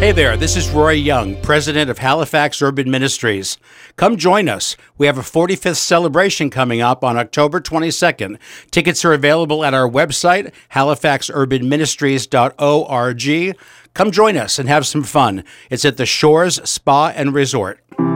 Hey there, this is Roy Young, president of Halifax Urban Ministries. Come join us. We have a 45th celebration coming up on October 22nd. Tickets are available at our website, halifaxurbanministries.org. Come join us and have some fun. It's at the Shores Spa and Resort.